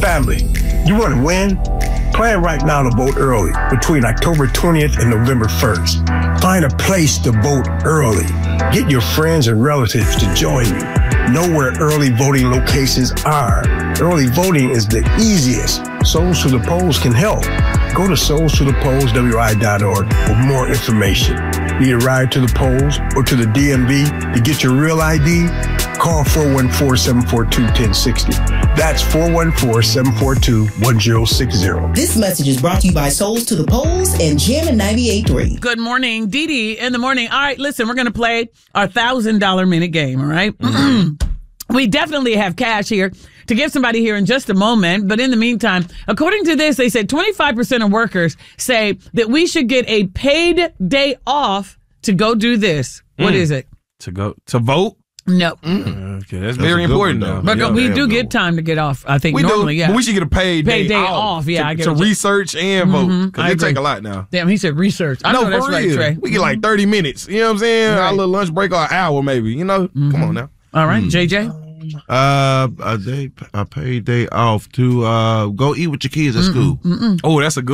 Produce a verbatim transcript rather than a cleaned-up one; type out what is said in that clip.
Family, you want to win? Plan right now to vote early between October twentieth and November first. Find a place to vote early. Get your friends and relatives to join you. Know where early voting locations are. Early voting is the easiest. Souls to the Polls can help. Go to souls to the polls w i dot org for more information. Need a ride to the polls or to the D M V to get your real I D? Call four one four, seven four two, one zero six zero. That's four one four, seven four two, one zero six zero. This message is brought to you by Souls to the Polls and Jammin' ninety-eight point three. Good morning, Dee Dee in the morning. All right, listen, we're going to play our one thousand dollars minute game, all right? Mm-hmm. We definitely have cash here to give somebody here in just a moment. But in the meantime, according to this, they said twenty-five percent of workers say that we should get a paid day off to go do this. Mm. What is it? To go to vote? No. Mm. Okay, that's, that's very important, though. But yeah, we do get time to get off, I think, we normally, do, yeah. But we should get a paid, paid day, day off. off. Yeah, to, I get to it. research and vote. Mm-hmm. Because it take a lot now. Damn, he said research. I no, know that's for right, real. Trey. We get like thirty minutes. You know what I'm saying? Right. Our little lunch break or an hour, maybe. You know? Mm-hmm. Come on now. All right, mm. J J? Uh, a day, a paid day off to uh go eat with your kids at Mm-mm, school. mm-mm. Oh, that's a good